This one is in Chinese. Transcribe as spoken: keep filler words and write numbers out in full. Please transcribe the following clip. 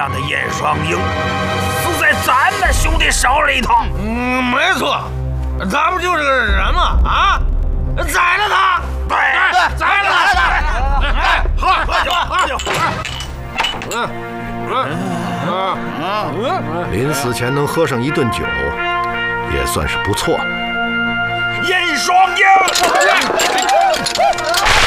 让的燕双鹰死在咱们兄弟手里头。 嗯，没错，他不就是个人吗？啊，宰了他！ 对，宰了他！哎，喝喝酒，喝酒。 嗯嗯嗯， 临死前能喝上一顿酒，也算是不错。 燕双鹰。